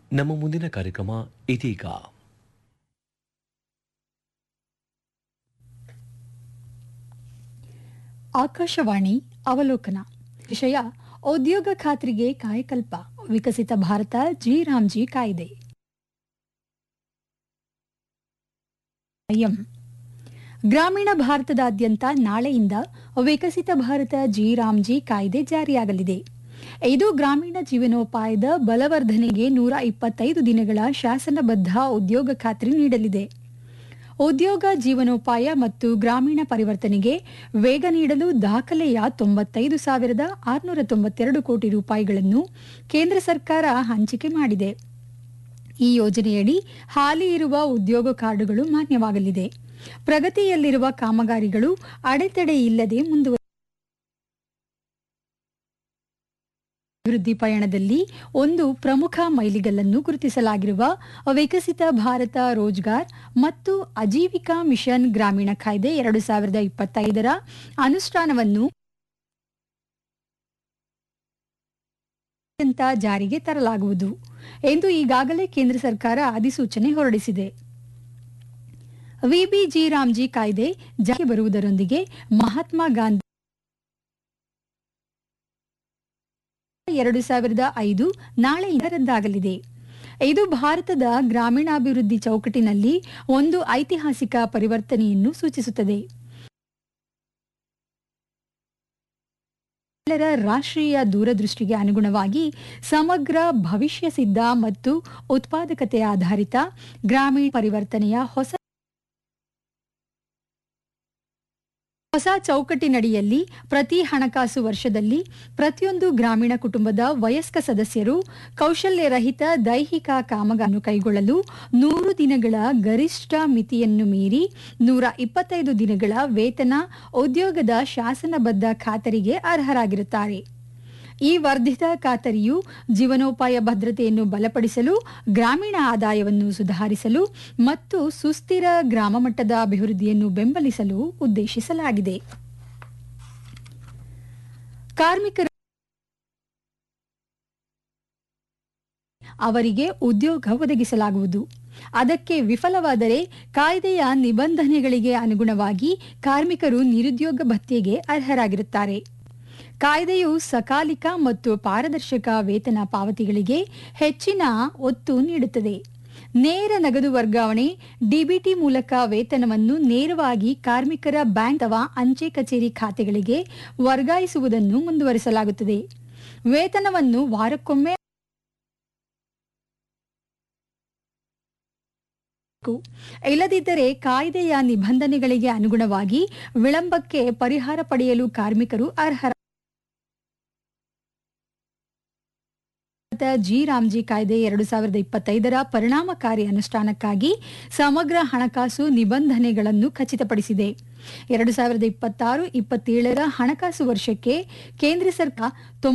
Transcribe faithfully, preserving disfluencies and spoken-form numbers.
ನಮ್ಮ ಮುಂದಿನ ಕಾರ್ಯಕ್ರಮ ಇದೀಗ. ಆಕಾಶವಾಣಿ ಅವಲೋಕನ. ವಿಷಯ ಉದ್ಯೋಗ ಖಾತ್ರಿಗೆ ಕಾಯಕಲ್ಪ, ವಿಕಸಿತ ಭಾರತ ಜಿ ರಾಮ್ಜಿ ಕಾಯ್ದೆ. ಎಂ ಗ್ರಾಮೀಣ ಭಾರತದಾದ್ಯಂತ ನಾಳೆಯಿಂದ ವಿಕಸಿತ ಭಾರತ ಜಿ ರಾಮ್ಜಿ ಕಾಯ್ದೆ ಜಾರಿಯಾಗಲಿದೆ. ಇದು ಗ್ರಾಮೀಣ ಜೀವನೋಪಾಯದ ಬಲವರ್ಧನೆಗೆ ನೂರ ಇಪ್ಪತ್ತೈದು ದಿನಗಳ ಶಾಸನಬದ್ಧ ಉದ್ಯೋಗ ಖಾತ್ರಿ ನೀಡಲಿದೆ. ಉದ್ಯೋಗ, ಜೀವನೋಪಾಯ ಮತ್ತು ಗ್ರಾಮೀಣ ಪರಿವರ್ತನೆಗೆ ವೇಗ ನೀಡಲು ದಾಖಲೆಯ ತೊಂಬತ್ತೈದು ಸಾವಿರದ ಆರುನೂರ ತೊಂಬತ್ತೆರಡು ಕೋಟಿ ರೂಪಾಯಿಗಳನ್ನು ಕೇಂದ್ರ ಸರ್ಕಾರ ಹಂಚಿಕೆ ಮಾಡಿದೆ. ಈ ಯೋಜನೆಯಡಿ ಹಾಲಿ ಇರುವ ಉದ್ಯೋಗ ಕಾರ್ಡುಗಳು ಮಾನ್ಯವಾಗಲಿದೆ. ಪ್ರಗತಿಯಲ್ಲಿರುವ ಕಾಮಗಾರಿಗಳು ಅಡೆತಡೆ ಇಲ್ಲದೆ ಮುಂದುವರಿಯಲಿವೆ. ಅಭಿವೃದ್ಧಿ ಪಯಣದಲ್ಲಿ ಒಂದು ಪ್ರಮುಖ ಮೈಲಿಗಲ್ಲನ್ನು ಗುರುತಿಸಲಾಗಿರುವ ವಿಕಸಿತ ಭಾರತ ರೋಜ್ಗಾರ್ ಮತ್ತು ಆಜೀವಿಕಾ ಮಿಷನ್ ಗ್ರಾಮೀಣ ಕಾಯ್ದೆ ಎರಡು ಸಾವಿರದ ಇಪ್ಪತ್ತೈದರ ಅನುಷ್ಠಾನವನ್ನು ಜಾರಿಗೆ ತರಲಾಗುವುದು ಎಂದು ಈಗಾಗಲೇ ಕೇಂದ್ರ ಸರ್ಕಾರ ಅಧಿಸೂಚನೆ ಹೊರಡಿಸಿದೆ. ವಿಬಿ ಜಿ ರಾಮ್ಜಿ ಕಾಯ್ದೆ ಜಾರಿಗೆ ಬರುವುದರೊಂದಿಗೆ ಮಹಾತ್ಮ ಗಾಂಧಿ ಎರಡು ಸಾವಿರದ ಐದು ನಾಳೆಯಿಂದ ರದ್ದಾಗಲಿದೆ. ಇದು ಭಾರತದ ಗ್ರಾಮೀಣಾಭಿವೃದ್ಧಿ ಚೌಕಟ್ಟಿನಲ್ಲಿ ಒಂದು ಐತಿಹಾಸಿಕ ಪರಿವರ್ತನೆಯನ್ನು ಸೂಚಿಸುತ್ತದೆ. ಎಲ್ಲರ ರಾಷ್ಟ್ರೀಯ ದೂರದೃಷ್ಟಿಗೆ ಅನುಗುಣವಾಗಿ ಸಮಗ್ರ, ಭವಿಷ್ಯ ಸಿದ್ಧ ಮತ್ತು ಉತ್ಪಾದಕತೆ ಆಧಾರಿತ ಗ್ರಾಮೀಣ ಪರಿವರ್ತನೆಯ ಹೊಸ ಹೊಸ ಚೌಕಟ್ಟಿನಡಿಯಲ್ಲಿ ಪ್ರತಿ ಹಣಕಾಸು ವರ್ಷದಲ್ಲಿ ಪ್ರತಿಯೊಂದು ಗ್ರಾಮೀಣ ಕುಟುಂಬದ ವಯಸ್ಕ ಸದಸ್ಯರು ಕೌಶಲ್ಯರಹಿತ ದೈಹಿಕ ಕಾಮಗಾರಿಯನ್ನು ಕೈಗೊಳ್ಳಲು ನೂರು ದಿನಗಳ ಗರಿಷ್ಠ ಮಿತಿಯನ್ನು ಮೀರಿ ನೂರ ಇಪ್ಪತ್ತೈದು ದಿನಗಳ ವೇತನ ಉದ್ಯೋಗದ ಶಾಸನಬದ್ಧ ಖಾತರಿಗೆ ಅರ್ಹರಾಗಿರುತ್ತಾರೆ. ಈ ವರ್ಧಿತ ಖಾತರಿಯು ಜೀವನೋಪಾಯ ಭದ್ರತೆಯನ್ನು ಬಲಪಡಿಸಲು, ಗ್ರಾಮೀಣ ಆದಾಯವನ್ನು ಸುಧಾರಿಸಲು ಮತ್ತು ಸುಸ್ಥಿರ ಗ್ರಾಮ ಮಟ್ಟದ ಅಭಿವೃದ್ಧಿಯನ್ನು ಬೆಂಬಲಿಸಲು ಉದ್ದೇಶಿಸಲಾಗಿದೆ. ಕಾರ್ಮಿಕರ ಅವರಿಗೆ ಉದ್ಯೋಗ ಒದಗಿಸಲಾಗುವುದು. ಅದಕ್ಕೆ ವಿಫಲವಾದರೆ ಕಾಯ್ದೆಯ ನಿಬಂಧನೆಗಳಿಗೆ ಅನುಗುಣವಾಗಿ ಕಾರ್ಮಿಕರು ನಿರುದ್ಯೋಗ ಭತ್ಯೆಗೆ ಅರ್ಹರಾಗಿರುತ್ತಾರೆ. ಕಾಯ್ದೆಯು ಸಕಾಲಿಕ ಮತ್ತು ಪಾರದರ್ಶಕ ವೇತನ ಪಾವತಿಗಳಿಗೆ ಹೆಚ್ಚಿನ ಒತ್ತು ನೀಡುತ್ತದೆ. ನೇರ ನಗದು ವರ್ಗಾವಣೆ ಡಿಬಿಟಿ ಮೂಲಕ ವೇತನವನ್ನು ನೇರವಾಗಿ ಕಾರ್ಮಿಕರ ಬ್ಯಾಂಕ್ ಅಥವಾ ಅಂಚೆ ಕಚೇರಿ ಖಾತೆಗಳಿಗೆ ವರ್ಗಾಯಿಸುವುದನ್ನು ಮುಂದುವರಿಸಲಾಗುತ್ತದೆ. ವೇತನವನ್ನು ವಾರಕ್ಕೊಮ್ಮೆ ಇಲ್ಲದಿದ್ದರೆ ಕಾಯ್ದೆಯ ನಿಬಂಧನೆಗಳಿಗೆ ಅನುಗುಣವಾಗಿ ವಿಳಂಬಕ್ಕೆ ಪರಿಹಾರ ಪಡೆಯಲು ಕಾರ್ಮಿಕರು ಅರ್ಹರ. ಜಿ ರಾಮ್ಜಿ ಕಾಯ್ದೆ ಎರಡು ಸಾವಿರದ ಇಪ್ಪತ್ತೈದರ ಪರಿಣಾಮಕಾರಿ ಅನುಷ್ಠಾನಕ್ಕಾಗಿ ಸಮಗ್ರ ಹಣಕಾಸು ನಿಬಂಧನೆಗಳನ್ನು ಖಚಿತಪಡಿಸಿದೆ. ಎರಡು ಸಾವಿರದ ಇಪ್ಪತ್ತಾರು ಇಪ್ಪತ್ತೇಳರ ಹಣಕಾಸು ವರ್ಷಕ್ಕೆ ಕೇಂದ್ರ ಸರ್ಕಾರ